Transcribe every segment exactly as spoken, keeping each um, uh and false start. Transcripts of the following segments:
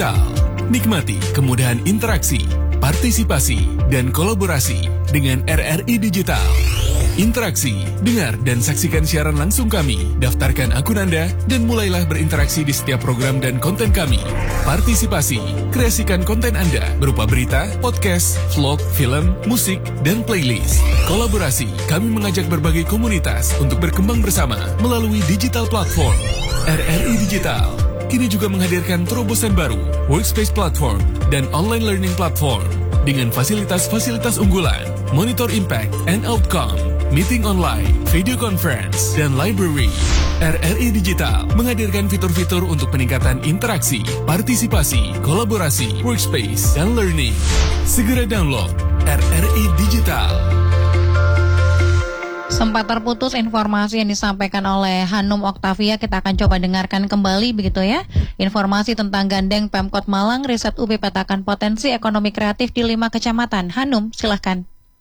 Digital. Nikmati kemudahan interaksi, partisipasi, dan kolaborasi dengan R R I Digital. Interaksi, dengar dan saksikan siaran langsung kami, daftarkan akun Anda, dan mulailah berinteraksi di setiap program dan konten kami. Partisipasi, kreasikan konten Anda berupa berita, podcast, vlog, film, musik, dan playlist. Kolaborasi, kami mengajak berbagai komunitas untuk berkembang bersama melalui digital platform. R R I Digital kini juga menghadirkan terobosan baru, workspace platform, dan online learning platform dengan fasilitas-fasilitas unggulan, monitor impact and outcome, meeting online, video conference, dan library. R R I Digital menghadirkan fitur-fitur untuk peningkatan interaksi, partisipasi, kolaborasi, workspace, dan learning. Segera download R R I Digital. Sempat terputus informasi yang disampaikan oleh Hanum Oktavia, kita akan coba dengarkan kembali begitu ya. Informasi tentang gandeng Pemkot Malang, riset U B petakan potensi ekonomi kreatif di lima kecamatan. Hanum, silahkan.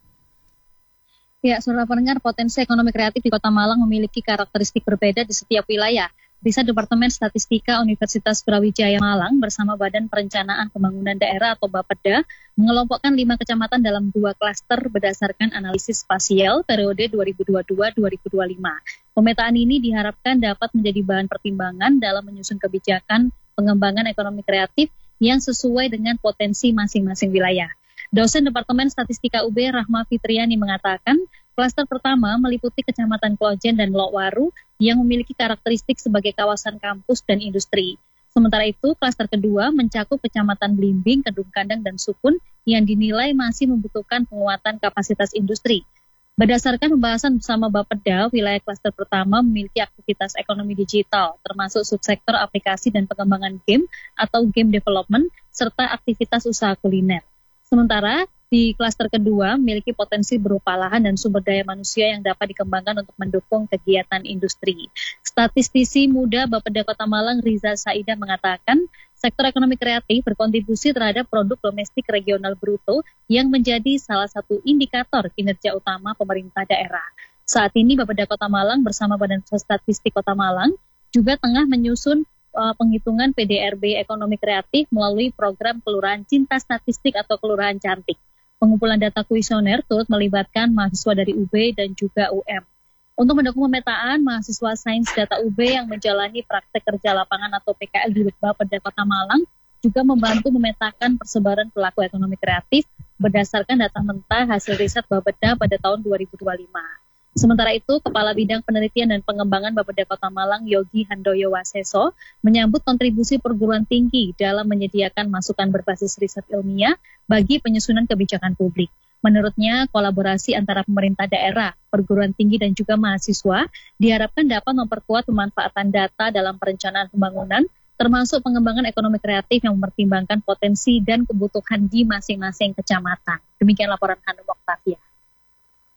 Ya, saudara pendengar, potensi ekonomi kreatif di Kota Malang memiliki karakteristik berbeda di setiap wilayah. Riset Departemen Statistika Universitas Brawijaya Malang bersama Badan Perencanaan Pembangunan Daerah atau Bapeda mengelompokkan lima kecamatan dalam dua klaster berdasarkan analisis spasial periode dua ribu dua puluh dua sampai dua ribu dua puluh lima. Pemetaan ini diharapkan dapat menjadi bahan pertimbangan dalam menyusun kebijakan pengembangan ekonomi kreatif yang sesuai dengan potensi masing-masing wilayah. Dosen Departemen Statistika U B Rahma Fitriani mengatakan, klaster pertama meliputi Kecamatan Klojen dan Lokwaru yang memiliki karakteristik sebagai kawasan kampus dan industri. Sementara itu, klaster kedua mencakup Kecamatan Blimbing, Kedung Kandang, dan Sukun yang dinilai masih membutuhkan penguatan kapasitas industri. Berdasarkan pembahasan bersama Bapeda, wilayah klaster pertama memiliki aktivitas ekonomi digital, termasuk subsektor aplikasi dan pengembangan game atau game development, serta aktivitas usaha kuliner. Sementara di klaster kedua memiliki potensi berupa lahan dan sumber daya manusia yang dapat dikembangkan untuk mendukung kegiatan industri. Statistisi muda Bapeda Kota Malang Riza Saidah mengatakan, sektor ekonomi kreatif berkontribusi terhadap produk domestik regional bruto yang menjadi salah satu indikator kinerja utama pemerintah daerah. Saat ini Bapeda Kota Malang bersama Badan Statistik Kota Malang juga tengah menyusun uh, penghitungan P D R B ekonomi kreatif melalui program Kelurahan Cinta Statistik atau Kelurahan Cantik. Pengumpulan data kuesioner turut melibatkan mahasiswa dari U B dan juga U M. Untuk mendukung pemetaan, mahasiswa Sains Data U B yang menjalani praktek kerja lapangan atau P K L di Bapeda Kota Malang juga membantu memetakan persebaran pelaku ekonomi kreatif berdasarkan data mentah hasil riset Bapeda pada tahun dua ribu dua puluh lima. Sementara itu, Kepala Bidang Penelitian dan Pengembangan Bapeda Kota Malang Yogi Handoyo Waseso menyambut kontribusi perguruan tinggi dalam menyediakan masukan berbasis riset ilmiah bagi penyusunan kebijakan publik. Menurutnya, kolaborasi antara pemerintah daerah, perguruan tinggi dan juga mahasiswa diharapkan dapat memperkuat pemanfaatan data dalam perencanaan pembangunan, termasuk pengembangan ekonomi kreatif yang mempertimbangkan potensi dan kebutuhan di masing-masing kecamatan. Demikian laporan Hanum Oktavia.